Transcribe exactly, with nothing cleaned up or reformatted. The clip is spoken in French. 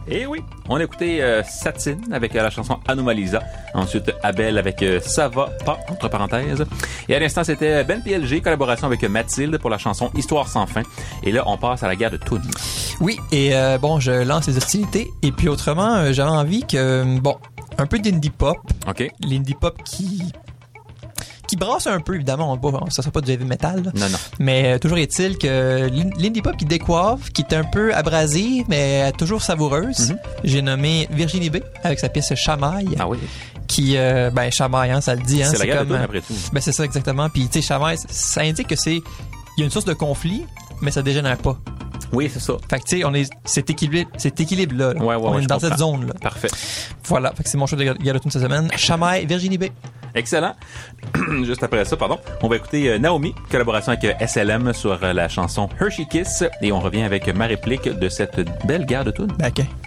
Eh oui, on a écouté euh, Satine avec euh, la chanson Anomalisa. Ensuite, Abel avec euh, Ça va pas, entre parenthèses. Et à l'instant, c'était Ben P L G, collaboration avec Mathilde pour la chanson Histoire sans fin. Et là, on passe à la guerre de Toon. Oui, et euh, bon, je lance les hostilités. Et puis autrement, euh, j'avais envie que, bon, un peu d'indie pop. OK. L'indie pop qui... qui brasse un peu, évidemment. Bon, ça sera pas du heavy metal. Là. Non, non. Mais euh, toujours est-il que l'indie pop qui décoiffe, qui est un peu abrasive, mais toujours savoureuse. Mm-hmm. J'ai nommé Virginie B avec sa pièce Chamaille. Ah oui. Qui, euh, ben, Chamaille, hein, ça le dit. Hein, c'est, c'est la guerre comme, de Toon, après tout. Ben, c'est ça, exactement. Puis, tu sais, Chamaille, ça indique que c'est... Il y a une source de conflit, mais ça dégénère pas. Oui, c'est ça. Fait que, tu sais, on est... C'est équilibre, cet équilibre-là. Là. Ouais, ouais, on ouais, est dans comprends. cette zone-là. Parfait. Voilà. Fait que c'est mon choix de guerre de Toon cette semaine. Chamaille, Virginie B. Excellent. Juste après ça, pardon, on va écouter euh, Naomi, collaboration avec euh, S L M sur euh, la chanson Hershey Kiss. Et on revient avec ma réplique de cette belle guerre de Toon. Ben, OK.